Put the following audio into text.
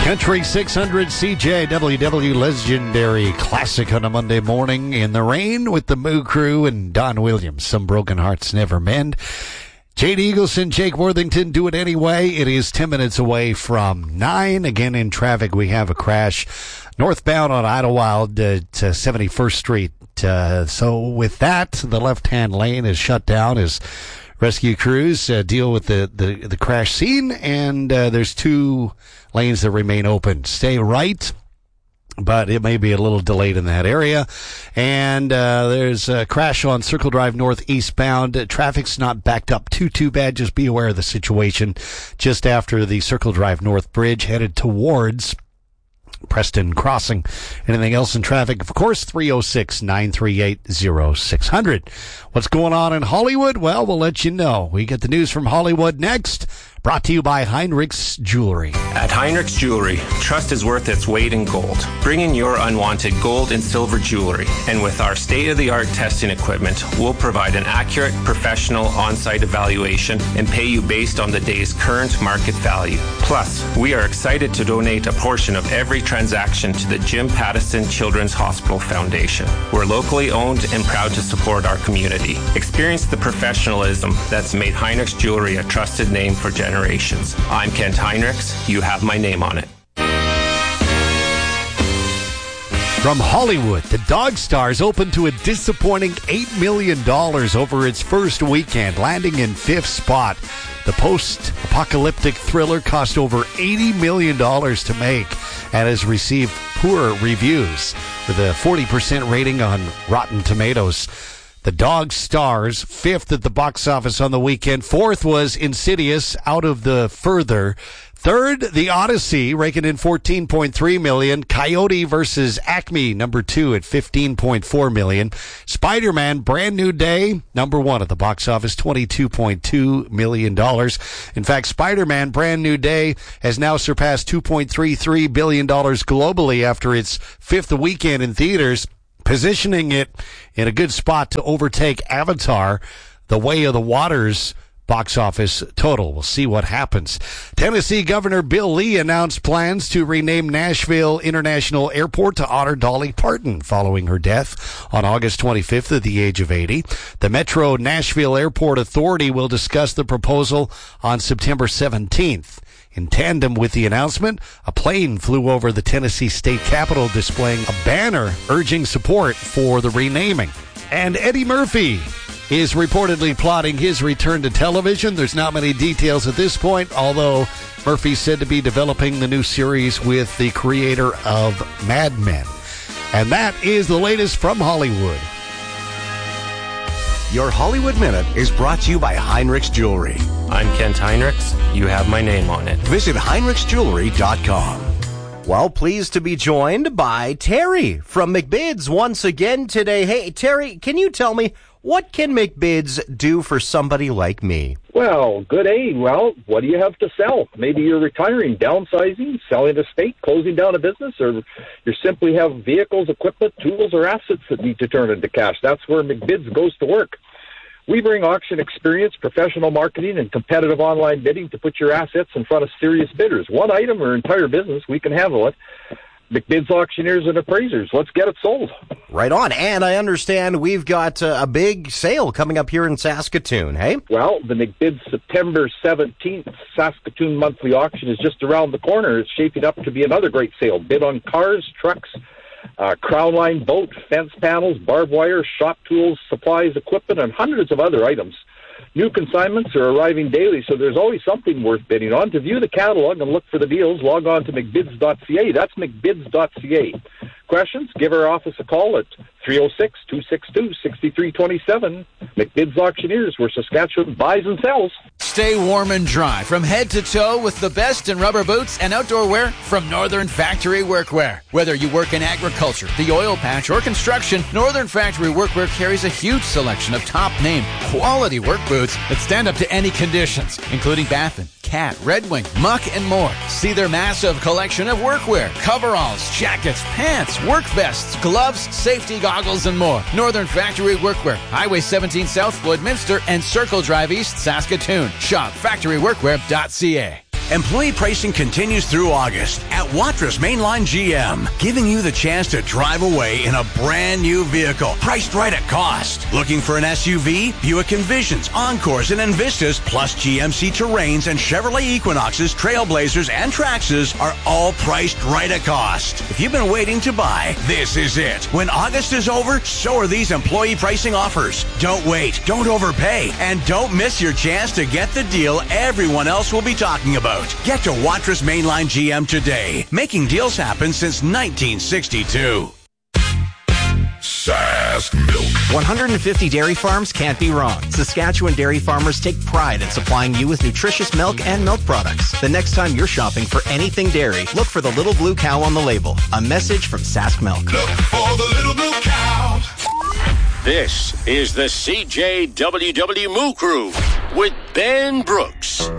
Country 600 CJWW legendary classic on a Monday morning in the rain with the Moo Crew and Don Williams. Some broken hearts never mend. Jade Eagleson, Jake Worthington, do it anyway. It is 10 minutes away from 9. Again, in traffic, we have a crash northbound on Idlewild to 71st Street. So with that, the left-hand lane is shut down as rescue crews deal with the crash scene, and there's 2 lanes that remain open. Stay right, but it may be a little delayed in that area. And there's a crash on Circle Drive North eastbound. Traffic's not backed up too bad. Just be aware of the situation just after the Circle Drive North bridge headed towards Preston Crossing. Anything else in traffic? Of course, 306-938-0600. What's going on in Hollywood? Well, we'll let you know. We get the news from Hollywood next. Brought to you by Heinrich's Jewelry. At Heinrich's Jewelry, trust is worth its weight in gold. Bring in your unwanted gold and silver jewelry, and with our state-of-the-art testing equipment, we'll provide an accurate, professional, on-site evaluation and pay you based on the day's current market value. Plus, we are excited to donate a portion of every transaction to the Jim Pattison Children's Hospital Foundation. We're locally owned and proud to support our community. Experience the professionalism that's made Heinrich's Jewelry a trusted name for generations. I'm Kent Heinrichs. You have my name on it. From Hollywood, the Dog Stars opened to a disappointing $8 million over its first weekend, landing in 5th spot. The post-apocalyptic thriller cost over $80 million to make and has received poor reviews with a 40% rating on Rotten Tomatoes. The Dog Stars, 5th at the box office on the weekend. 4th was Insidious, Out of the Further. 3rd, The Odyssey, raking in $14.3 million. Coyote versus Acme, number 2 at $15.4 million. Spider-Man, Brand New Day, number 1 at the box office, $22.2 million. In fact, Spider-Man, Brand New Day has now surpassed $2.33 billion globally after its 5th weekend in theaters, positioning it in a good spot to overtake Avatar, The Way of the Water's box office total. We'll see what happens. Tennessee Governor Bill Lee announced plans to rename Nashville International Airport to honor Dolly Parton following her death on August 25th at the age of 80. The Metro Nashville Airport Authority will discuss the proposal on September 17th. In tandem with the announcement, a plane flew over the Tennessee state capitol displaying a banner urging support for the renaming. And Eddie Murphy is reportedly plotting his return to television. There's not many details at this point, although Murphy's said to be developing the new series with the creator of Mad Men. And that is the latest from Hollywood. Your Hollywood Minute is brought to you by Heinrich's Jewelry. I'm Kent Heinrichs. You have my name on it. Visit HeinrichsJewelry.com. Well, pleased to be joined by Terry from McBid's once again today. Hey, Terry, can you tell me, what can McBid's do for somebody like me? Well, good day. Well, what do you have to sell? Maybe you're retiring, downsizing, selling a estate, closing down a business, or you simply have vehicles, equipment, tools, or assets that need to turn into cash. That's where McBid's goes to work. We bring auction experience, professional marketing, and competitive online bidding to put your assets in front of serious bidders. One item or entire business, we can handle it. McBid's Auctioneers and Appraisers. Let's get it sold. Right on. And I understand we've got a big sale coming up here in Saskatoon, hey? Well, the McBid's September 17th Saskatoon monthly auction is just around the corner. It's shaping up to be another great sale. Bid on cars, trucks, crown line boat, fence panels, barbed wire, shop tools, supplies, equipment, and hundreds of other items. New consignments are arriving daily, so there's always something worth bidding on. To view the catalog and look for the deals, log on to McBids.ca. That's McBids.ca. Questions? Give our office a call at 306-262-6327. McBids Auctioneers, where Saskatchewan buys and sells. Stay warm and dry from head to toe with the best in rubber boots and outdoor wear from Northern Factory Workwear. Whether you work in agriculture, the oil patch, or construction, Northern Factory Workwear carries a huge selection of top-name, quality work boots that stand up to any conditions, including Baffin, Cat, Red Wing, Muck, and more. See their massive collection of workwear, coveralls, jackets, pants, work vests, gloves, safety goggles, and more. Northern Factory Workwear, Highway 17 South, Lloydminster, and Circle Drive East, Saskatoon. Shop factoryworkwear.ca. Employee pricing continues through August at Watrous Mainline GM, giving you the chance to drive away in a brand new vehicle, priced right at cost. Looking for an SUV? Buick Envisions, Encores, and Envistas, plus GMC Terrains and Chevrolet Equinoxes, Trailblazers, and Traxxas are all priced right at cost. If you've been waiting to buy, this is it. When August is over, so are these employee pricing offers. Don't wait, don't overpay, and don't miss your chance to get the deal everyone else will be talking about. Get to Watrous Mainline GM today, making deals happen since 1962. Sask Milk. 150 dairy farms can't be wrong. Saskatchewan dairy farmers take pride in supplying you with nutritious milk and milk products. The next time you're shopping for anything dairy, look for the little blue cow on the label. A message from Sask Milk. Look for the little blue cow. This is the CJWW Moo Crew with Ben Brooks.